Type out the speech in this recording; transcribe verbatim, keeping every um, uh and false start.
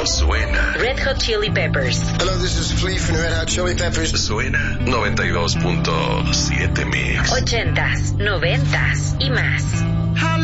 suena. Red Hot Chili Peppers. Hello, this is Flea from Red Hot Chili Peppers. Suena noventa y dos punto siete Mix. Ochentas, noventas y más.